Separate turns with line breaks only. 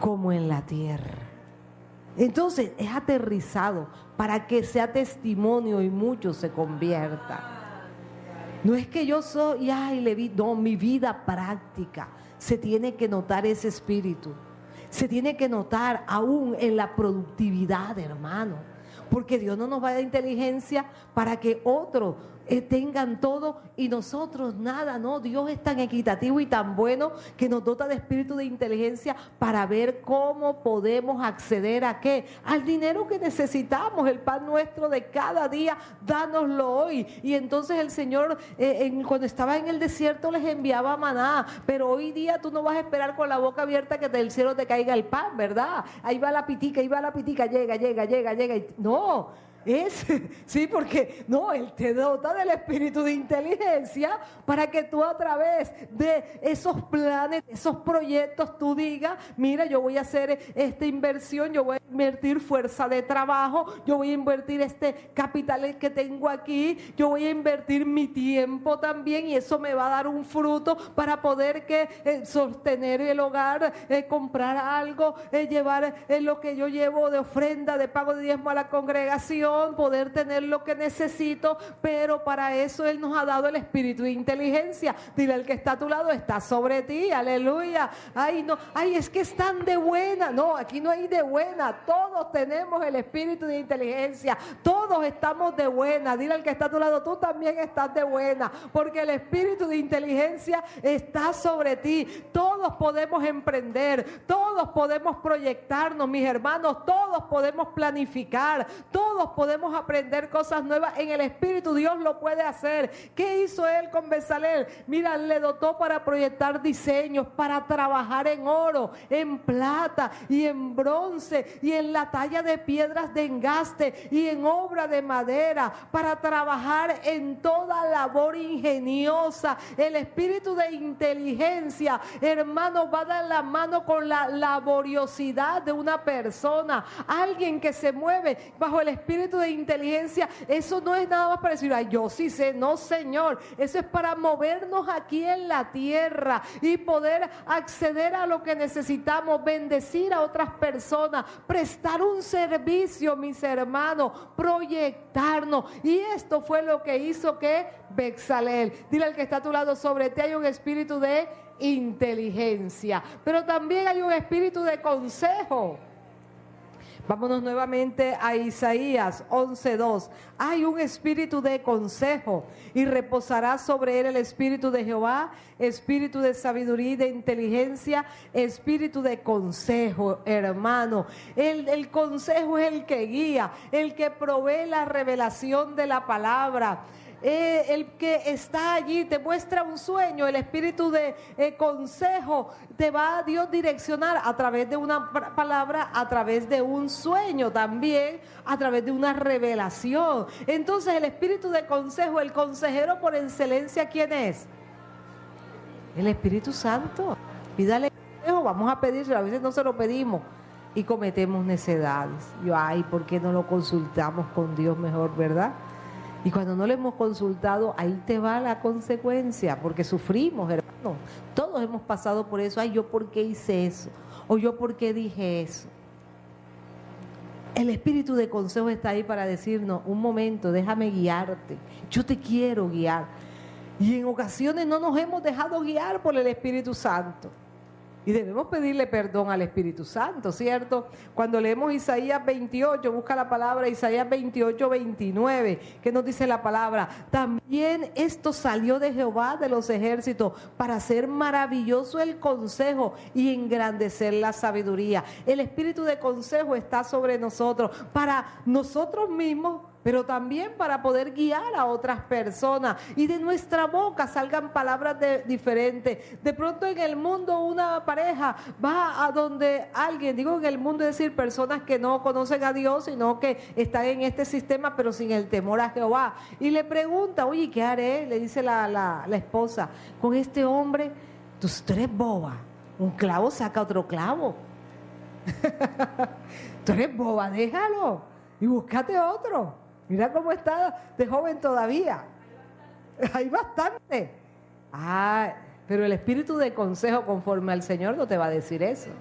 como en la tierra. Entonces es aterrizado para que sea testimonio y muchos se conviertan. No es que yo soy, no, mi vida práctica. Se tiene que notar ese espíritu. Se tiene que notar aún en la productividad, hermano. Porque Dios no nos va a dar inteligencia para que otros tengan todo y nosotros nada, no. Dios es tan equitativo y tan bueno que nos dota de espíritu de inteligencia para ver cómo podemos acceder a ¿qué? Al dinero que necesitamos, el pan nuestro de cada día, dánoslo hoy. Y entonces el Señor cuando estaba en el desierto les enviaba maná, pero hoy día tú no vas a esperar con la boca abierta que del cielo te caiga el pan, ¿verdad? Ahí va la pitica, llega, y no. Sí, porque no, Él te dota del espíritu de inteligencia para que tú a través de esos planes, esos proyectos, tú digas, mira, yo voy a hacer esta inversión, yo voy a invertir fuerza de trabajo, yo voy a invertir este capital que tengo aquí, yo voy a invertir mi tiempo también y eso me va a dar un fruto para poder sostener el hogar, comprar algo, llevar lo que yo llevo de ofrenda, de pago de diezmo a la congregación, poder tener lo que necesito, pero para eso Él nos ha dado el espíritu de inteligencia. Dile al que está a tu lado, está sobre ti, aleluya. Ay, no, es que están de buena. No, aquí no hay de buena. Todos tenemos el espíritu de inteligencia. Todos estamos de buena. Dile al que está a tu lado, tú también estás de buena, porque el espíritu de inteligencia está sobre ti. Todos podemos emprender, todos podemos proyectarnos, mis hermanos, todos podemos planificar, todos podemos aprender cosas nuevas en el espíritu. Dios lo puede hacer. ¿Qué hizo Él con Bezalel? Mira, le dotó para proyectar diseños, para trabajar en oro, en plata y en bronce y en la talla de piedras de engaste y en obra de madera, para trabajar en toda labor ingeniosa. El espíritu de inteligencia, hermano, va a dar la mano con la laboriosidad de una persona. Alguien que se mueve bajo el espíritu de inteligencia, eso no es nada más para decir, ay, yo sí sé, no, Señor. Eso es para movernos aquí en la tierra y poder acceder a lo que necesitamos, bendecir a otras personas, prestar un servicio, mis hermanos, proyectarnos. Y esto fue lo que hizo que Bezalel. Dile al que está a tu lado, sobre ti hay un espíritu de inteligencia, pero también hay un espíritu de consejo. Vámonos nuevamente a Isaías 11:2. Hay un espíritu de consejo y reposará sobre él el espíritu de Jehová, espíritu de sabiduría y de inteligencia, espíritu de consejo, hermano. El consejo es el que guía, el que provee la revelación de la palabra. El que está allí te muestra un sueño. El espíritu de consejo te va a Dios direccionar a través de una palabra, a través de un sueño también, a través de una revelación. Entonces el espíritu de consejo, el consejero por excelencia, ¿quién es? El Espíritu Santo. Pídale consejo, vamos a pedirlo, a veces no se lo pedimos y cometemos necedades. ¿Por qué no lo consultamos con Dios mejor, verdad? Y cuando no le hemos consultado, ahí te va la consecuencia, porque sufrimos, hermano. Todos hemos pasado por eso. ¿Yo por qué hice eso? ¿O yo por qué dije eso? El espíritu de consejo está ahí para decirnos, un momento, déjame guiarte. Yo te quiero guiar. Y en ocasiones no nos hemos dejado guiar por el Espíritu Santo. Y debemos pedirle perdón al Espíritu Santo, ¿cierto? Cuando leemos Isaías 28, busca la palabra Isaías 28, 29, que nos dice la palabra: también esto salió de Jehová de los ejércitos para hacer maravilloso el consejo y engrandecer la sabiduría. El espíritu de consejo está sobre nosotros, para nosotros mismos, pero también para poder guiar a otras personas, y de nuestra boca salgan palabras diferentes. De pronto en el mundo una pareja va a donde alguien, digo en el mundo, es decir, personas que no conocen a Dios, sino que están en este sistema pero sin el temor a Jehová, y le pregunta, oye, ¿qué haré? Le dice la esposa, con este hombre, tú eres boba, un clavo saca otro clavo. Tú eres boba, déjalo y búscate otro. Mira cómo está de joven todavía. Hay bastante. Pero el espíritu de consejo conforme al Señor no te va a decir eso.